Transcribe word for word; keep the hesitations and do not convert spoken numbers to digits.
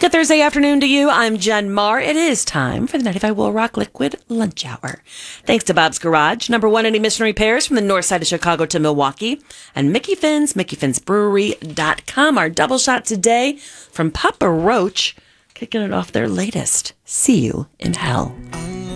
Good Thursday afternoon to you. I'm Jen Marr. It is time for the ninety-five Will Rock Liquid Lunch Hour. Thanks to Bob's Garage, number one in emission repairs from the north side of Chicago to Milwaukee, and Mickey Finn's, mickey fins brewery dot com. Our double shot today from Papa Roach, kicking it off their latest, See You in Hell.